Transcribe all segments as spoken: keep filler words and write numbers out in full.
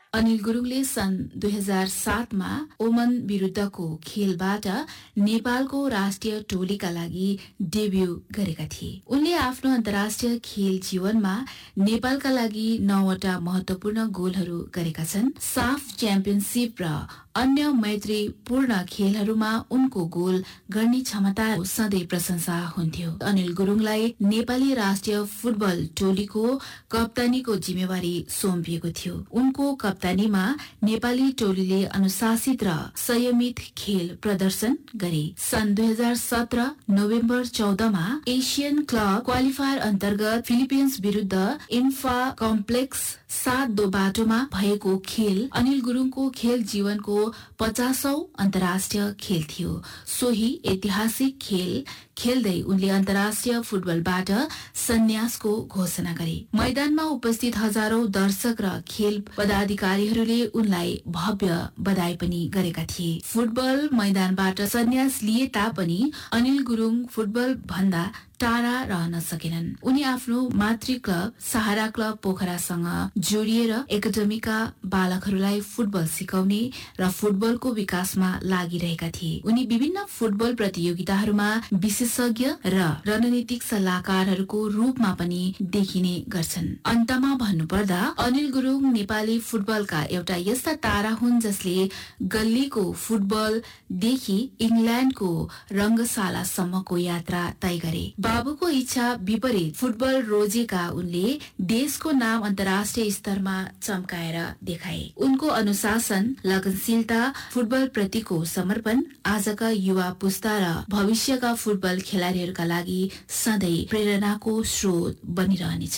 अनिल गुरुङले सन् दुई हजार सातमा ओमन विरुद्धको खेलबाट नेपालको राष्ट्रिय टोलीका लागि डेब्यू गरेका थिए। उनले आफ्नो अन्तर्राष्ट्रिय खेल जीवनमा नेपालका लागि नौवटा महत्वपूर्ण गोलहरू गरेका छन्। साफ च्याम्पियनशिप र अन्य मैत्रीपूर्ण खेलहरूमा उनको गोल गर्ने क्षमता सधैँ प्रशंसा हुन्थ्यो। अनिल गुरुङलाई नेपाली राष्ट्रिय फुटबल टोलीको कप्तानीको जिम्मेवारी सुम्पिएको थियो। उनको कप्तानीमा नेपाली टोलीले अनुशासित र संयमित खेल प्रदर्शन गरे। सन् दुई हजार सत्र नोभेम्बर चौधमा एसियन क्लब क्वालिफायर अन्तर्गत फिलिपिन्स विरुद्ध इन्फा कम्प्लेक्स सात दो बाटोमा भएको खेल अनिल गुरुङको खेल जीवनको पचासौं अन्तर्राष्ट्रिय खेल थियो। सोही ऐतिहासिक खेल खेल्दै उनले अन्तर्राष्ट्रिय फुटबलबाट सन्यासको घोषणा गरे। मैदानमा उपस्थित हजारौं दर्शक र खेल पदाधिकारीहरूले उनलाई भव्य बधाई पनि गरेका थिए। फुटबल मैदानबाट सन्यास लिए तापनि अनिल गुरुङ फुटबल भन्दा टाढा रहन सकेनन्। उनी आफ्नो मातृ क्लब सहारा क्लब पोखरासँग जोडिएर एकाडेमीका बालकहरूलाई फुटबल सिकाउने र फुटबलको विकासमा लागिरहेका थिए। उनी विभिन्न फुटबल प्रतियोगिताहरूमा विशेषज्ञ र रणनीतिक सल्लाहकारहरूको रूपमा पनि देखिने गर्छन्। अन्तमा भन्नुपर्दा अनिल गुरुङ नेपाली फुटबलका एउटा यस्ता तारा हुन् जसले गल्लीको फुटबलदेखि इङ्ल्याण्डको रंगशालासम्मको यात्रा तय गरे। बाबुको इच्छा विपरीत फुटबल रोजेका उनले देशको नाम अन्तर्राष्ट्रिय स्तरमा चम्काएर देखाए। उनको अनुशासन, लगनशीलता, फुटबल प्रतिको समर्पण आजका युवा पुस्ता र भविष्यका फुटबल खेलाड़ीहरूका लागि सधैँ प्रेरणाको स्रोत बनिरहनेछ।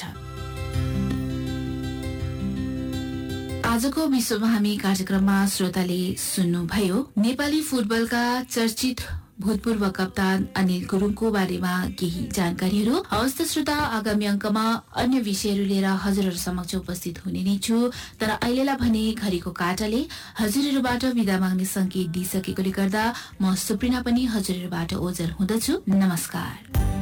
आजको विश्वमा हामी कार्यक्रममा श्रोताले सुन्नुभयो नेपाली फुटबलका चर्चित भूतपूर्व कप्तान अनिल गुरुङको बारेमा केही जानकारीहरू। हवस् त श्रोता, आगामी अङ्कमा अन्य विषयहरू लिएर हजुरहरू समक्ष उपस्थित हुने नै छु। तर अहिलेलाई भने घडीको काँटाले हजुरहरूबाट विदा माग्ने संकेत दिइसकेकोले गर्दा म सुप्रिना पनि हजुरहरूबाट ओझल हुँदछु। नमस्कार।